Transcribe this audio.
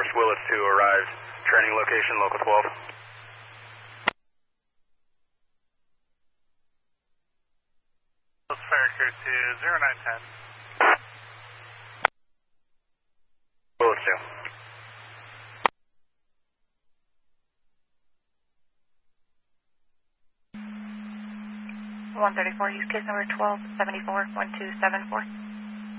Willis 2 arrives. Training location, local 12. Fire crew to 0910. Willis 2. 134, use case number 1274-1274.